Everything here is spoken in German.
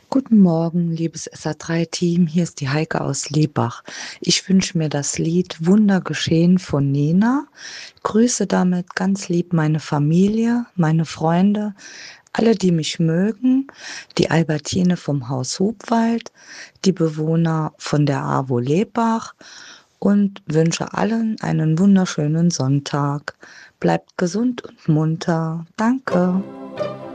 Guten Morgen, liebes SA3-Team. Hier ist die Heike aus Lebach. Ich wünsche mir das Lied Wunder geschehen von Nena. Grüße damit ganz lieb meine Familie, meine Freunde, alle, die mich mögen, die Albertine vom Haus Hubwald, die Bewohner von der AWO Lebach und wünsche allen einen wunderschönen Sonntag. Bleibt gesund und munter. Danke.